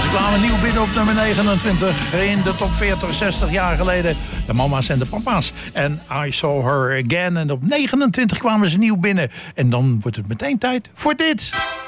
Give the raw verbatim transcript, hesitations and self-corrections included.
kwamen nieuw binnen op nummer negenentwintig in de top veertig, zestig jaar geleden. De mama's en de papa's. En I Saw Her Again. En op negenentwintig kwamen ze nieuw binnen. En dan wordt het meteen tijd voor dit.